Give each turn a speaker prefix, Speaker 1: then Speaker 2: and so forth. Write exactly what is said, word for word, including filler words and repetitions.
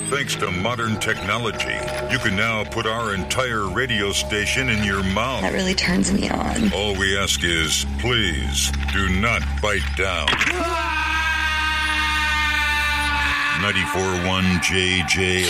Speaker 1: Thanks to modern technology, you can now put our entire radio station in your mouth.
Speaker 2: That really turns me on.
Speaker 1: All we ask is, please, do not bite down. ninety-four point one J J